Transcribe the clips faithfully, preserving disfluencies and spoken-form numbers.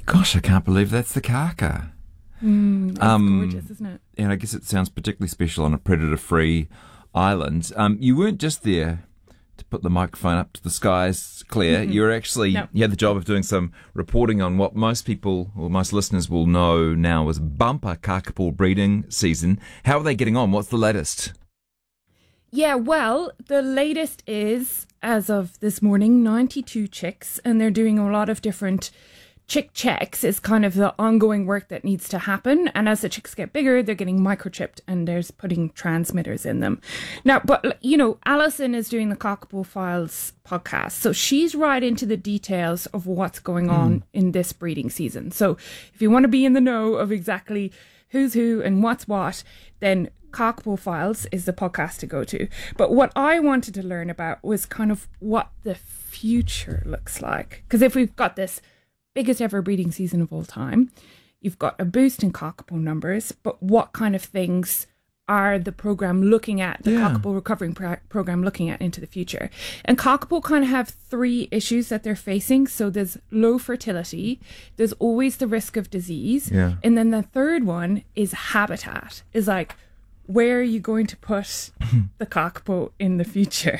Gosh, I can't believe that's the kaka. Mm, that's Um, gorgeous, isn't it? And I guess it sounds particularly special on a predator-free island. Um, you weren't just there to put the microphone up to the skies, Claire. Mm-hmm. You were actually, No. you had the job of doing some reporting on what most people, or most listeners will know now as bumper kakapo breeding season. How are they getting on? What's the latest? Yeah, well, the latest is, as of this morning, ninety-two chicks, and they're doing a lot of different chick checks is kind of the ongoing work that needs to happen. And as the chicks get bigger, they're getting microchipped and there's putting transmitters in them. Now, but, you know, Alison is doing the Kakapo Files podcast. So she's right into the details of what's going on mm. in this breeding season. So if you want to be in the know of exactly who's who and what's what, then Kakapo Files is the podcast to go to. But what I wanted to learn about was kind of what the future looks like. Because if we've got this biggest ever breeding season of all time, you've got a boost in kakapo numbers, but what kind of things are the program looking at, the yeah. Kakapo Recovering pro- Program looking at into the future? And kakapo kind of have three issues that they're facing. So there's low fertility, there's always the risk of disease, yeah. and then the third one is habitat, is like, where are you going to put the kakapo in the future?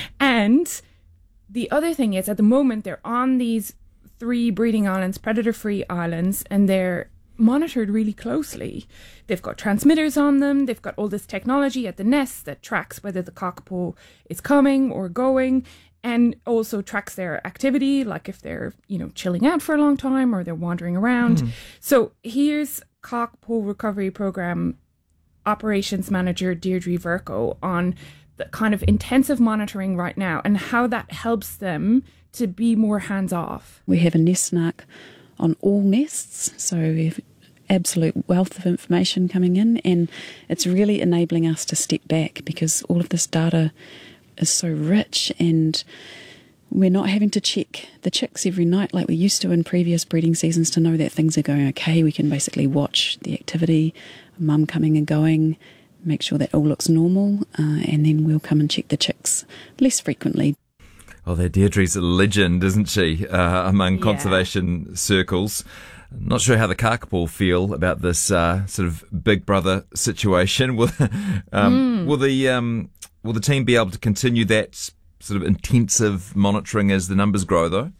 And the other thing is, at the moment, they're on these three breeding islands, predator-free islands, and they're monitored really closely. They've got transmitters on them. They've got all this technology at the nest that tracks whether the kakapo is coming or going, and also tracks their activity, like if they're, you know, chilling out for a long time or they're wandering around. Mm. So here's Kakapo Recovery Program Operations Manager Deirdre Verco on the kind of intensive monitoring right now and how that helps them to be more hands-off. We have a nest narc on all nests, so we have absolute wealth of information coming in, and it's really enabling us to step back because all of this data is so rich, and we're not having to check the chicks every night like we used to in previous breeding seasons to know that things are going okay. We can basically watch the activity, mum coming and going, make sure that all looks normal, uh, and then we'll come and check the chicks less frequently. Well, that Deirdre's a legend, isn't she, uh, among yeah. conservation circles. Not sure how the kakapo feel about this uh, sort of big brother situation. Will, um, mm. will the um, will the team be able to continue that sort of intensive monitoring as the numbers grow, though?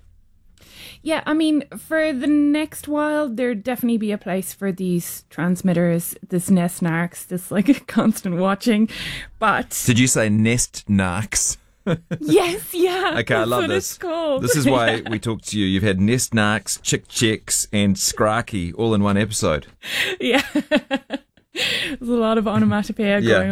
Yeah, I mean, for the next while, there'd definitely be a place for these transmitters, this nest narcs, this like constant watching. But did you say nest narcs? Yes, yeah. Okay, I love what this. It's called. This is why we talked to you. You've had nest narcs, chick chicks, and scrarky all in one episode. Yeah. There's a lot of onomatopoeia going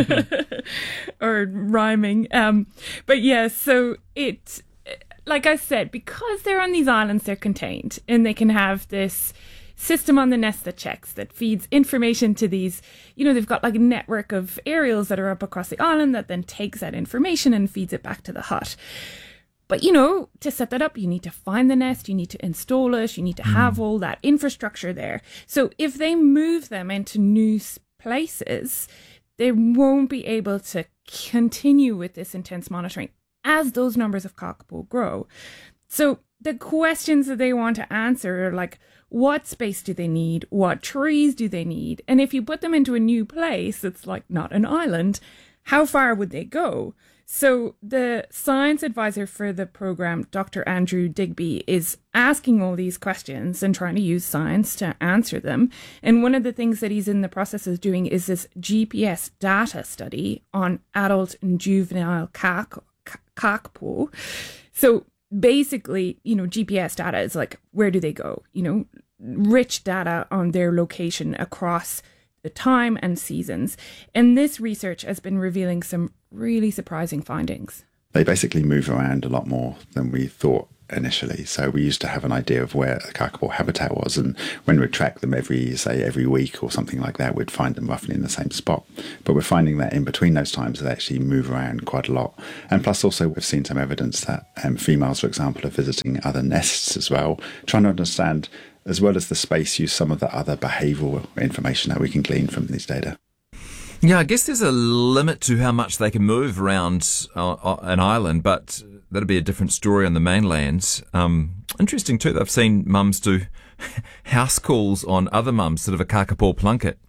on. Or rhyming. Um, but yeah, so it, like I said, because they're on these islands, they're contained. And they can have this system on the nest that checks, that feeds information to these, you know, they've got like a network of aerials that are up across the island that then takes that information and feeds it back to the hut. But, you know, to set that up, you need to find the nest, you need to install it, you need to have all that infrastructure there. So if they move them into new places, they won't be able to continue with this intense monitoring as those numbers of kakapo grow. So the questions that they want to answer are like, what space do they need? What trees do they need? And if you put them into a new place, it's like not an island, how far would they go? So the science advisor for the program, Doctor Andrew Digby, is asking all these questions and trying to use science to answer them. And one of the things that he's in the process of doing is this G P S data study on adult and juvenile kak- kakapo. So basically, you know, G P S data is like, where do they go? You know, rich data on their location across the time and seasons. And this research has been revealing some really surprising findings. They basically move around a lot more than we thought initially. So we used to have an idea of where a kakapo habitat was, and when we'd track them every, say, every week or something like that, we'd find them roughly in the same spot. But we're finding that in between those times, they actually move around quite a lot. And plus also we've seen some evidence that um, females, for example, are visiting other nests as well, trying to understand, as well as the space use, some of the other behavioural information that we can glean from these data. Yeah, I guess there's a limit to how much they can move around uh, an island, but that'll be a different story on the mainland. Um, interesting too, I've seen mums do house calls on other mums, sort of a kakapo plunket.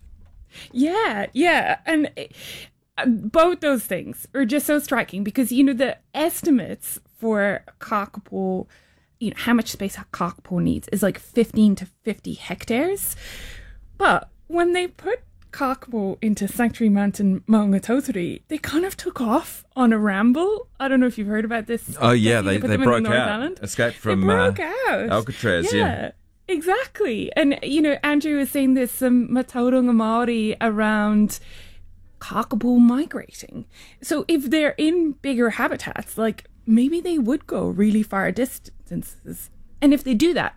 Yeah, yeah. And uh, both those things are just so striking because, you know, the estimates for a kakapo, you know, how much space a kakapo needs is like fifteen to fifty hectares. But when they put kakapo into Sanctuary Mountain Maungatāutari, they kind of took off on a ramble. I don't know if you've heard about this. Oh, yeah, they, they, they the broke North out. Island. Escaped from they broke uh, out. Alcatraz, yeah. yeah. Exactly. And, you know, Andrew was saying there's some Matauranga Māori around kakapo migrating. So if they're in bigger habitats, like maybe they would go really far distances. And if they do that,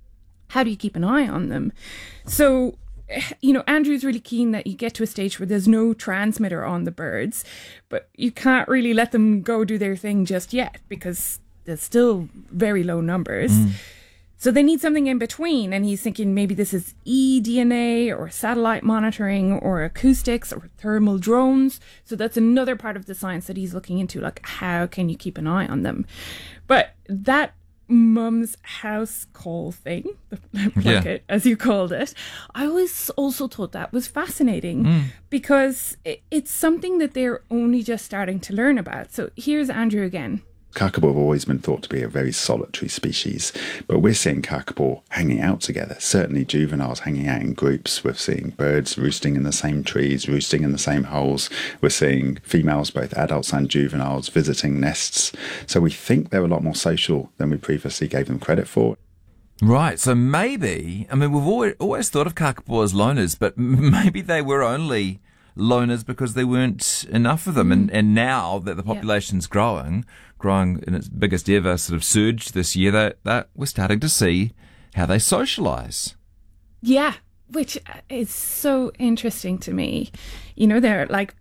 how do you keep an eye on them? So, you know, Andrew's really keen that you get to a stage where there's no transmitter on the birds, but you can't really let them go do their thing just yet because there's still very low numbers. Mm. So they need something in between, and he's thinking maybe this is eDNA or satellite monitoring or acoustics or thermal drones. So that's another part of the science that he's looking into, like how can you keep an eye on them? But that mum's house call thing, the plunket, yeah. as you called it, I always also thought that was fascinating mm. because it, it's something that they're only just starting to learn about. So here's Andrew again. Kakapo have always been thought to be a very solitary species, but we're seeing kakapo hanging out together. Certainly juveniles hanging out in groups. We're seeing birds roosting in the same trees, roosting in the same holes. We're seeing females, both adults and juveniles, visiting nests. So we think they're a lot more social than we previously gave them credit for. Right, so maybe, I mean, we've always, always thought of kakapo as loners, but maybe they were only loners because there weren't enough of them. Mm. And, and now that the population's yeah. growing, growing in its biggest ever sort of surge this year, that, that we're starting to see how they socialise. Yeah, which is so interesting to me. You know, they're like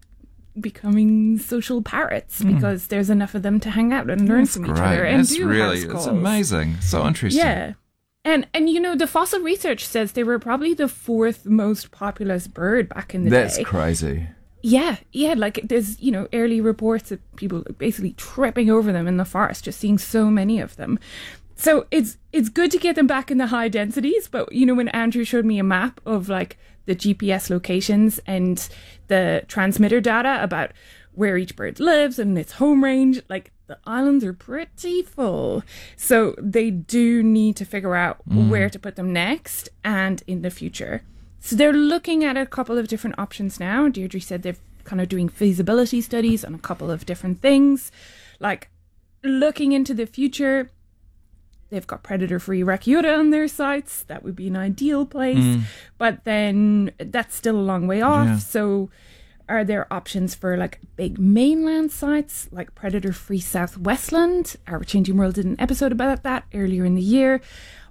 becoming social parrots mm. because there's enough of them to hang out and learn That's from great. each other and That's do really, house it's calls. amazing. So interesting. Yeah. And, and you know, the fossil research says they were probably the fourth most populous bird back in the That's day. That's crazy. Yeah, yeah, like there's, you know, early reports of people basically tripping over them in the forest, just seeing so many of them. So it's it's good to get them back in the high densities, but, you know, when Andrew showed me a map of, like, the G P S locations and the transmitter data about where each bird lives and its home range, like, the islands are pretty full. So they do need to figure out mm. where to put them next and in the future. So they're looking at a couple of different options now. Deirdre said they're kind of doing feasibility studies on a couple of different things. Like looking into the future, they've got predator-free Rakiura on their sites. That would be an ideal place. Mm. But then that's still a long way off. Yeah. So are there options for like big mainland sites like predator-free Southwestland? Our Changing World did an episode about that earlier in the year.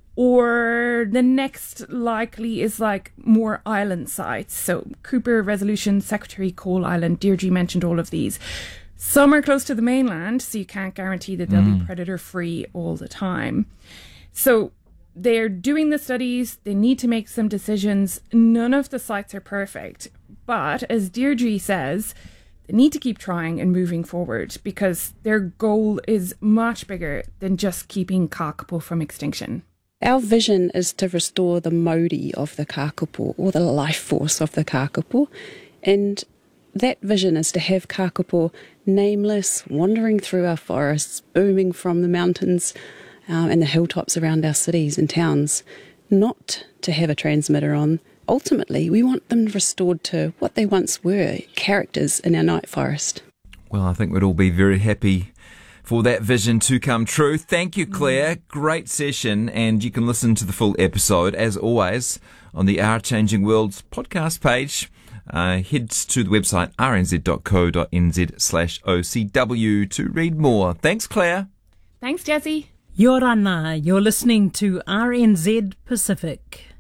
Or the next likely is like more island sites. So Cooper, Resolution, Secretary, Coal Island, Deirdre mentioned all of these. Some are close to the mainland, so you can't guarantee that they'll mm. be predator-free all the time. So they're doing the studies. They need to make some decisions. None of the sites are perfect. But as Deirdre says, they need to keep trying and moving forward because their goal is much bigger than just keeping kakapo from extinction. Our vision is to restore the mauri of the kakapo, or the life force of the kakapo, and that vision is to have kakapo nameless, wandering through our forests, booming from the mountains um, and the hilltops around our cities and towns, not to have a transmitter on. Ultimately, we want them restored to what they once were, characters in our night forest. Well, I think we'd all be very happy for that vision to come true. Thank you, Claire. Mm. Great session, and you can listen to the full episode, as always, on the Our Changing World podcast page. Uh, head to the website rnz.co.nz slash OCW to read more. Thanks, Claire. Thanks, Jesse. Yorana, you're listening to R N Z Pacific.